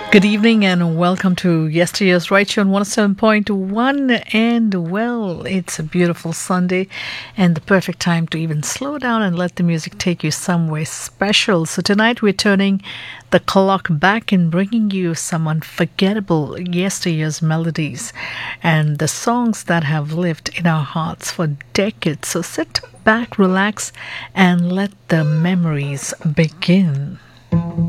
Good evening and welcome to Yesteryear's Right Here on 107.1. And well, it's a beautiful Sunday and the perfect time to even slow down and let the music take you somewhere special. So tonight we're turning the clock back and bringing you some unforgettable yesteryear's melodies and the songs that have lived in our hearts for decades. So sit back, relax, and let the memories begin.